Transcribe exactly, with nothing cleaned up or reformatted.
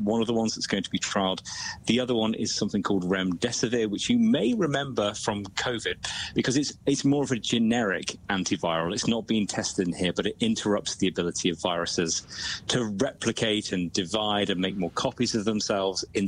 one of the ones that's going to be trialled. The other one is something called remdesivir, which you may remember from COVID, because it's it's more of a generic antiviral. It's not being tested in here, but it interrupts the ability of viruses to replicate and divide and make more copies of themselves in